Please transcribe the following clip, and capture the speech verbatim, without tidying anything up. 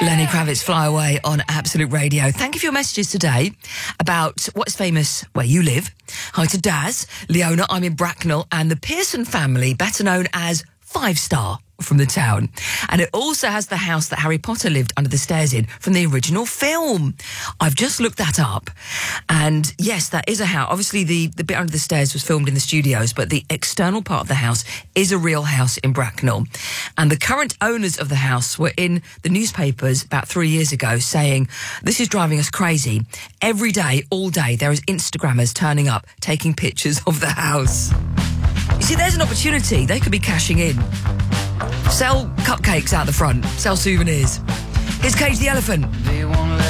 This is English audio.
Lenny Kravitz, Fly Away on Absolute Radio. Thank you for your messages today about what's famous where you live. Hi to Daz, Leona, I'm in Bracknell, and the Pearson family, better known as Five Star from the town. And it also has the house that Harry Potter lived under the stairs in from the original film. I've just looked that up. And yes, that is a house. Obviously, the, the bit under the stairs was filmed in the studios, but the external part of the house is a real house in Bracknell. And the current owners of the house were in the newspapers about three years ago saying, this is driving us crazy. Every day, all day, there is Instagrammers turning up, taking pictures of the house. You see, there's an opportunity. They could be cashing in. Sell cupcakes out the front. Sell souvenirs. Here's Cage the Elephant.